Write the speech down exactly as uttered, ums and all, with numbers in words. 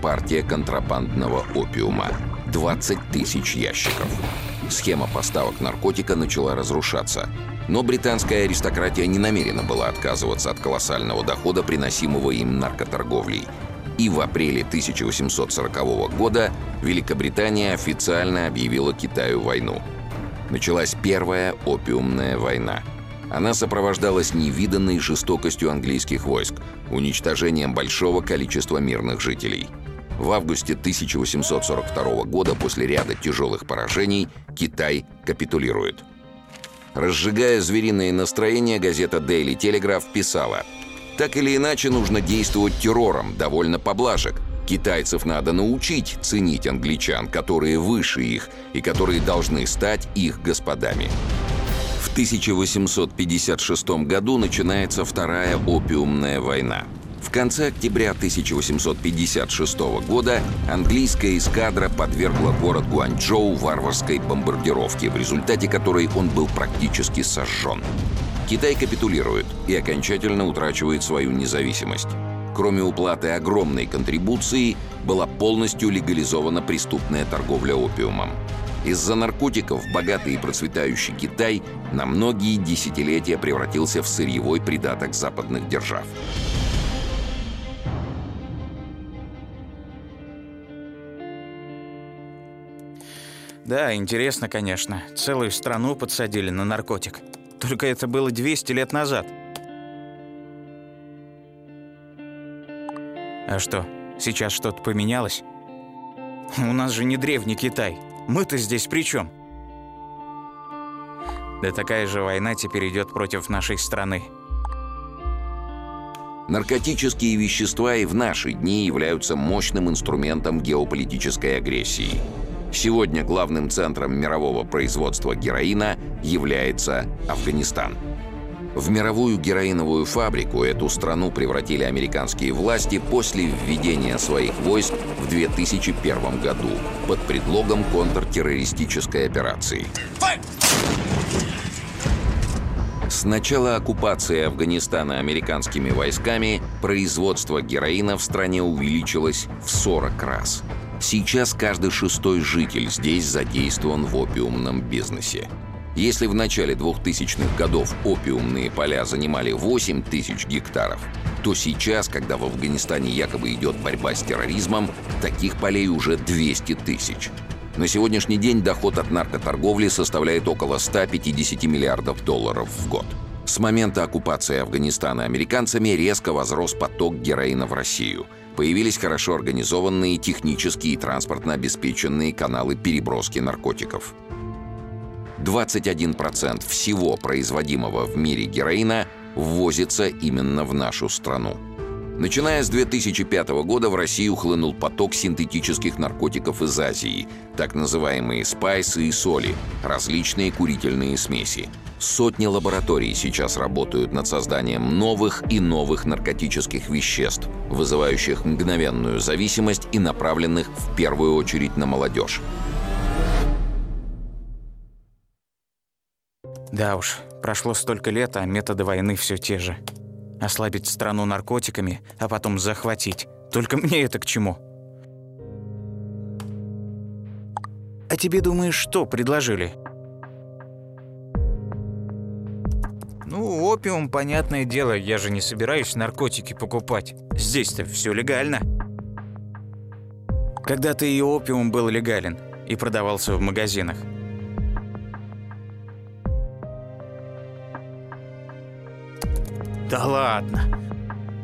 партия контрабандного опиума – двадцать тысяч ящиков. Схема поставок наркотика начала разрушаться. Но британская аристократия не намерена была отказываться от колоссального дохода, приносимого им наркоторговлей. И в апреле тысяча восемьсот сорокового года Великобритания официально объявила Китаю войну. Началась Первая опиумная война. Она сопровождалась невиданной жестокостью английских войск, уничтожением большого количества мирных жителей. В августе тысяча восемьсот сорок второго года, после ряда тяжелых поражений, Китай капитулирует. Разжигая звериное настроение, газета Daily Telegraph писала: «Так или иначе, нужно действовать террором, довольно поблажек. Китайцев надо научить ценить англичан, которые выше их и которые должны стать их господами». В тысяча восемьсот пятьдесят шестом году начинается Вторая опиумная война. В конце октября тысяча восемьсот пятьдесят шестого года английская эскадра подвергла город Гуанчжоу варварской бомбардировке, в результате которой он был практически сожжен. Китай капитулирует и окончательно утрачивает свою независимость. Кроме уплаты огромной контрибуции, была полностью легализована преступная торговля опиумом. Из-за наркотиков богатый и процветающий Китай на многие десятилетия превратился в сырьевой придаток западных держав. Да, интересно, конечно. Целую страну подсадили на наркотик. Только это было двести лет назад. А что, сейчас что-то поменялось? У нас же не древний Китай. Мы-то здесь при чем? Да такая же война теперь идет против нашей страны. Наркотические вещества и в наши дни являются мощным инструментом геополитической агрессии. Сегодня главным центром мирового производства героина является Афганистан. В мировую героиновую фабрику эту страну превратили американские власти после введения своих войск в две тысячи первом году под предлогом контртеррористической операции. С начала оккупации Афганистана американскими войсками производство героина в стране увеличилось в сорок раз. Сейчас каждый шестой житель здесь задействован в опиумном бизнесе. Если в начале двухтысячных годов опиумные поля занимали восемь тысяч гектаров, то сейчас, когда в Афганистане якобы идет борьба с терроризмом, таких полей уже двести тысяч. На сегодняшний день доход от наркоторговли составляет около ста пятидесяти миллиардов долларов в год. С момента оккупации Афганистана американцами резко возрос поток героина в Россию. Появились хорошо организованные технические и транспортно обеспеченные каналы переброски наркотиков. двадцать один процент всего производимого в мире героина ввозится именно в нашу страну. Начиная с две тысячи пятого года в Россию хлынул поток синтетических наркотиков из Азии, так называемые спайсы и соли, различные курительные смеси. Сотни лабораторий сейчас работают над созданием новых и новых наркотических веществ, вызывающих мгновенную зависимость и направленных в первую очередь на молодежь. Да уж, прошло столько лет, а методы войны все те же. Ослабить страну наркотиками, а потом захватить. Только мне это к чему? А тебе, думаешь, что предложили? Ну, опиум, понятное дело, я же не собираюсь наркотики покупать. Здесь-то все легально. Когда-то и опиум был легален и продавался в магазинах. Да ладно,